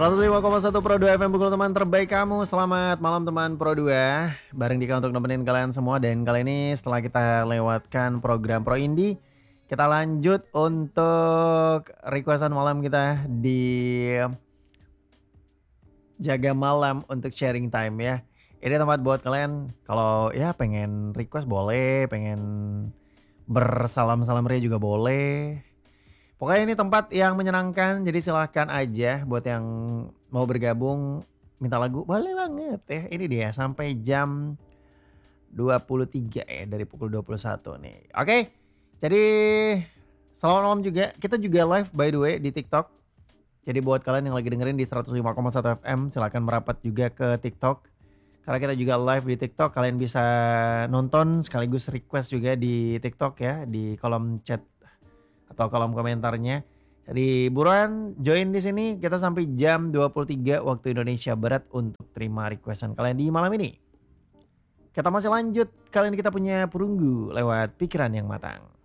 105,1 Pro 2 FM pukul teman terbaik kamu. Selamat malam teman Pro 2. Bareng Dika untuk nemenin kalian semua. Dan kali ini setelah kita lewatkan program Pro Indie, kita lanjut untuk requestan malam kita di Jaga Malam untuk sharing time ya. Ini tempat buat kalian kalau ya pengen request boleh, pengen bersalam-salam ria juga boleh. Pokoknya ini tempat yang menyenangkan, jadi silahkan aja buat yang mau bergabung minta lagu, boleh banget ya. Ini dia sampai jam 23 ya, dari pukul 21 nih. Oke, jadi selamat malam juga. Kita juga live by the way di TikTok. Jadi buat kalian yang lagi dengerin di 105,1 FM, silahkan merapat juga ke TikTok. Karena kita juga live di TikTok, kalian bisa nonton sekaligus request juga di TikTok ya, di kolom chat atau kolom komentarnya. Jadi buruan join di sini, kita sampai jam 23 waktu Indonesia Barat untuk terima requestan kalian di malam ini. Kita masih lanjut, kali ini kita punya perunggu lewat pikiran yang matang.